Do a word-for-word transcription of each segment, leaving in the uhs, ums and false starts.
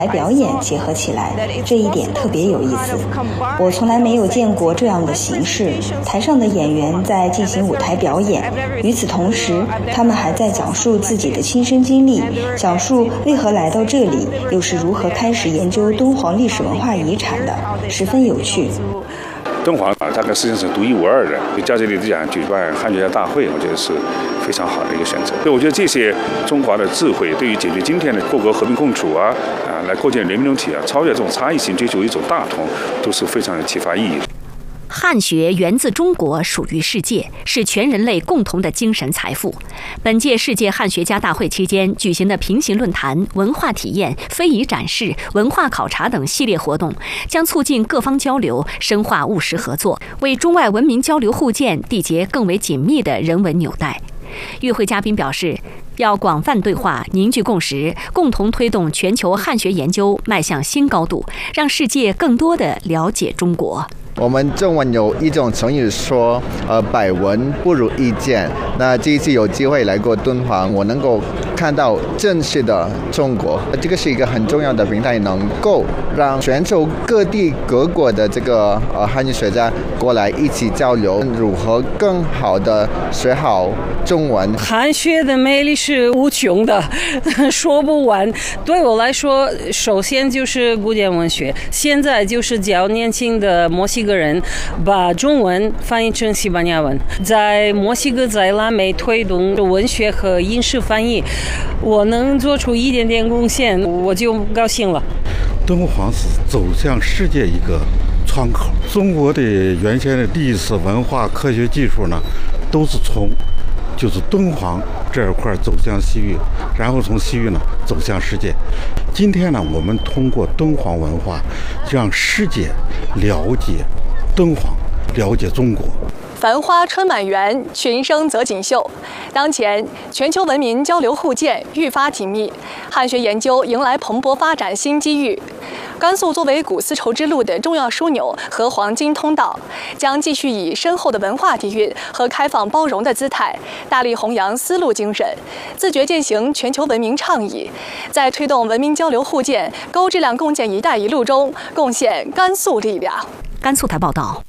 表演结合起来，这一点特别有意思。我从来没有见过这样的形式，台上的演员在进行舞台表演，与此同时，他们还在讲述自己的亲身经历，讲述为何来到这里，又是如何开始研究敦煌历史文化遗产的，十分有趣。 敦煌啊，大概实际上是独一无二的。就在这里讲举办汉学家大会，我觉得是非常好的一个选择。所以我觉得这些中华的智慧，对于解决今天的各国和平共处啊啊，来构建人民共体啊，超越这种差异性，追求一种大同，都是非常有启发意义的。 汉学源自中国，属于世界，是全人类共同的精神财富。本届世界汉学家大会期间举行的平行论坛、文化体验、非遗展示、文化考察等系列活动，将促进各方交流，深化务实合作，为中外文明交流互鉴缔结更为紧密的人文纽带。与会嘉宾表示，要广泛对话，凝聚共识，共同推动全球汉学研究迈向新高度，让世界更多地了解中国。 我们中文有一种成语说，呃，百闻不如一见。那这一次有机会来过敦煌，我能够看到真实的中国，这个是一个很重要的平台，能够让全球各地各国的这个呃汉语学家过来一起交流，如何更好的学好中文。 汉学的魅力是无穷的，说不完。对我来说，首先就是古典文学，现在就是教年轻的墨西哥人把中文翻译成西班牙文，在墨西哥在拉美推动文学和影视翻译，我能做出一点点贡献，我就高兴了。 敦煌是走向世界一个窗口，中国的原先的历史文化科学技术呢，都是从就是敦煌这一块走向西域，然后从西域呢走向世界。今天呢，我们通过敦煌文化，让世界了解敦煌，了解中国。 繁花春满园，群生择锦绣。当前，全球文明交流互鉴愈发紧密，汉学研究迎来蓬勃发展新机遇。甘肃作为古丝绸之路的重要枢纽和黄金通道，将继续以深厚的文化底蕴和开放包容的姿态，大力弘扬丝路精神，自觉践行全球文明倡议，在推动文明交流互鉴、高质量共建“一带一路”中贡献甘肃力量。 甘肃台报道。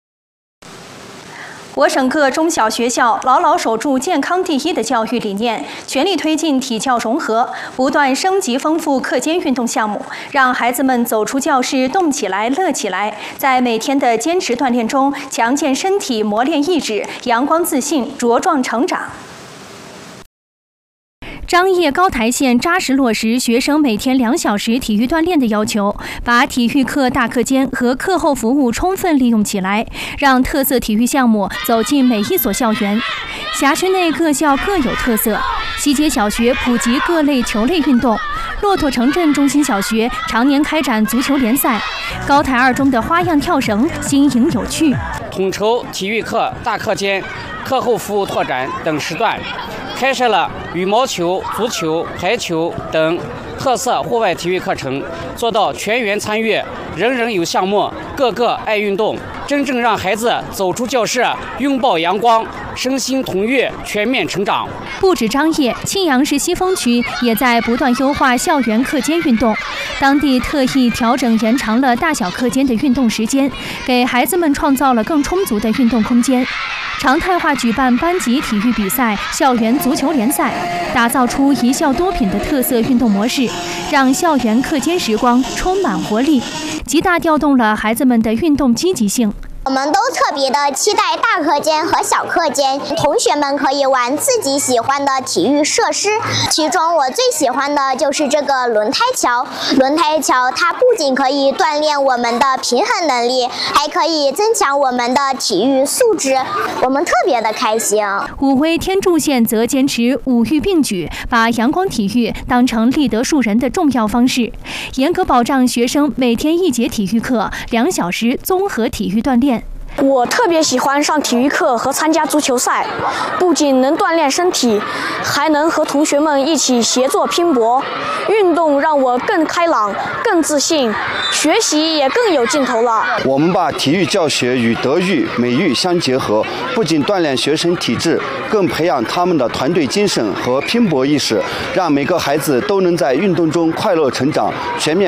我省各中小学校牢牢守住健康第一的教育理念，全力推进体教融合，不断升级丰富课间运动项目，让孩子们走出教室动起来、乐起来，在每天的坚持锻炼中强健身体、磨练意志，阳光自信，茁壮成长。张掖高台县扎实落实学生每天两小时体育锻炼的要求，把体育课大课间和课后服务充分利用起来，让特色体育项目走进每一所校园。辖区内各校各有特色，西街小学普及各类球类运动，骆驼城镇中心小学常年开展足球联赛，高台二中的花样跳绳新颖有趣。 统筹体育课大课间、课后服务拓展等时段，开设了羽毛球、足球、排球等特色户外体育课程，做到全员参与，人人有项目，个个爱运动，真正让孩子走出教室，拥抱阳光，身心同悦，全面成长。 不止张掖，庆阳市西峰区也在不断优化校园课间运动，当地特意调整延长了大小课间的运动时间，给孩子们创造了更充足的运动空间。常态化举办班级体育比赛、校园足球联赛，打造出一校多品的特色运动模式，让校园课间时光充满活力，极大调动了孩子们的运动积极性。 我们都特别的期待大课间和小课间，同学们可以玩自己喜欢的体育设施。其中我最喜欢的就是这个轮胎桥。轮胎桥它不仅可以锻炼我们的平衡能力，还可以增强我们的体育素质，我们特别的开心。 武威天柱县则坚持五育并举，把阳光体育当成立德树人的重要方式，严格保障学生每天一节体育课，两小时综合体育锻炼。 我特别喜欢上体育课和参加足球赛，不仅能锻炼身体，还能和同学们一起协作拼搏。运动让我更开朗、更自信，学习也更有劲头了。 我们把体育教学与德育、美育相结合，不仅锻炼学生体质，更培养他们的团队精神和拼搏意识，让每个孩子都能在运动中快乐成长，全面